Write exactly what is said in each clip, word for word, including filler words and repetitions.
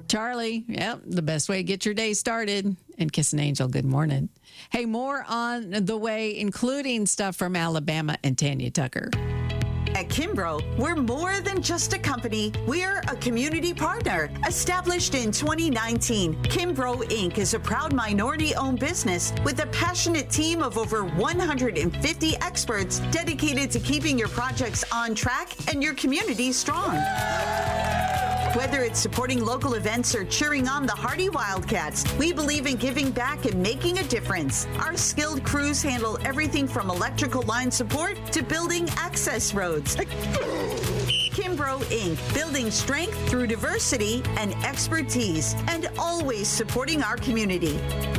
Charlie, yep, the best way to get your day started. And Kiss an Angel, good morning. Hey, more on the way, including stuff from Alabama and Tanya Tucker. At Kimbrough, we're more than just a company. We're a community partner. Established in twenty nineteen, Kimbrough Incorporated is a proud minority-owned business with a passionate team of over one hundred fifty experts dedicated to keeping your projects on track and your community strong. Whether it's supporting local events or cheering on the Hardy Wildcats, we believe in giving back and making a difference. Our skilled crews handle everything from electrical line support to building access roads. Kimbrough Incorporated, building strength through diversity and expertise, and always supporting our community.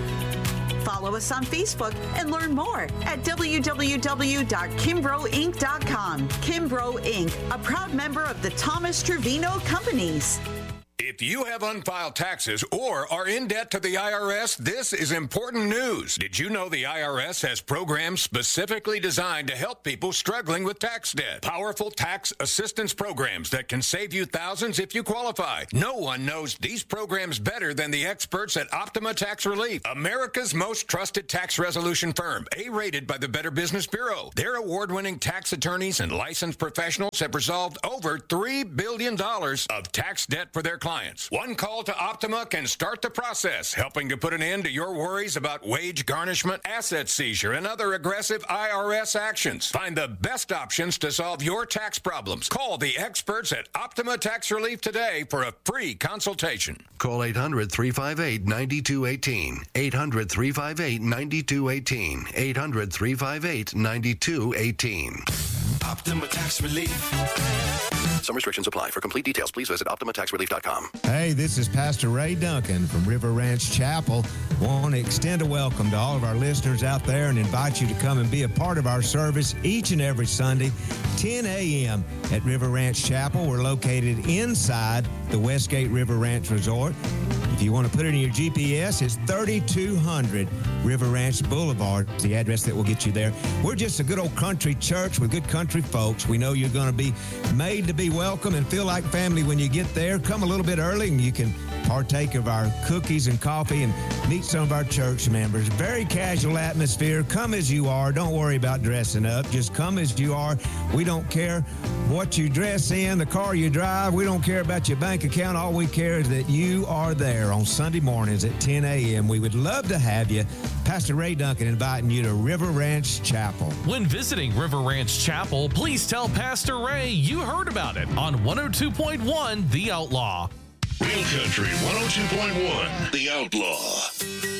Follow us on Facebook and learn more at w w w dot kimbrough inc dot com. Kimbrough Incorporated, a proud member of the Thomas Trevino Companies. If you have unfiled taxes or are in debt to the I R S, this is important news. Did you know the I R S has programs specifically designed to help people struggling with tax debt? Powerful tax assistance programs that can save you thousands if you qualify. No one knows these programs better than the experts at Optima Tax Relief, America's most trusted tax resolution firm, A-rated by the Better Business Bureau. Their award-winning tax attorneys and licensed professionals have resolved over three billion dollars of tax debt for their clients. One call to Optima can start the process, helping to put an end to your worries about wage garnishment, asset seizure, and other aggressive I R S actions. Find the best options to solve your tax problems. Call the experts at Optima Tax Relief today for a free consultation. Call eight hundred, three five eight, nine two one eight. eight hundred, three five eight, nine two one eight. eight hundred, three five eight, nine two one eight. Optima Tax Relief. Some restrictions apply. For complete details, please visit optima tax relief dot com. Hey, this is Pastor Ray Duncan from River Ranch Chapel. Want to extend a welcome to all of our listeners out there and invite you to come and be a part of our service each and every Sunday, ten a.m. at River Ranch Chapel. We're located inside the Westgate River Ranch Resort. If you want to put it in your G P S, it's thirty-two hundred River Ranch Boulevard, the address that will get you there. We're just a good old country church with good country folks. We know you're going to be made to be welcome and feel like family when you get there. Come a little bit early and you can partake of our cookies and coffee and meet some of our church members. Very casual atmosphere. Come as you are. Don't worry about dressing up. Just come as you are. We don't care what you dress in, the car you drive. We don't care about your bank account. All we care is that you are there on Sunday mornings at ten a.m. We would love to have you. Pastor Ray Duncan inviting you to River Ranch Chapel. When visiting River Ranch Chapel, please tell Pastor Ray you heard about it on one oh two point one The Outlaw. Real Country one oh two point one The Outlaw.